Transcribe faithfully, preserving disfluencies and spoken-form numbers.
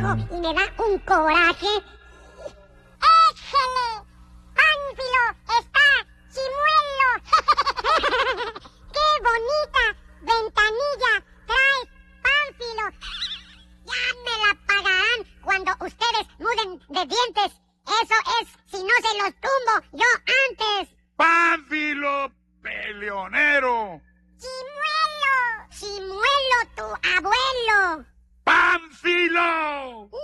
trabajo y me da un coraje. ¡Échele! ¡Pánfilo está chimuelo! ¡Qué bonita ventanilla trae Pánfilo! Ya me la pagarán cuando ustedes muden de dientes. Eso es si no se los tumbo yo antes. ¡Pánfilo peleonero! ¡Chimuelo! ¡Chimuelo tu abuelo! ¡Pánfilo!